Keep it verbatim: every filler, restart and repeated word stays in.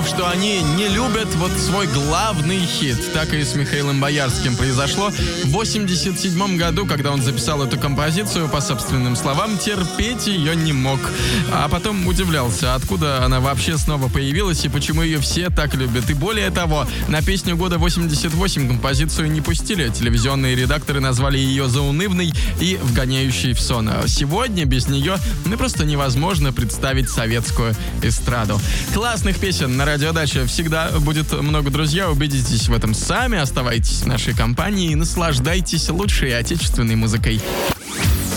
что они не любят вот свой главный хит. Так и с Михаилом Боярским произошло. В восемьдесят седьмом году, когда он записал эту композицию, по собственным словам, терпеть ее не мог. А потом удивлялся, откуда она вообще снова появилась и почему ее все так любят. И более того, на песню года восемьдесят восемь композицию не пустили. Телевизионные редакторы назвали ее заунывной и вгоняющей в сон. А сегодня без нее ну, просто невозможно представить советскую эстраду. Классных песен на радиодаче всегда будет много, друзья. Убедитесь в этом сами. Оставайтесь в нашей компании и наслаждайтесь лучшей отечественной музыкой.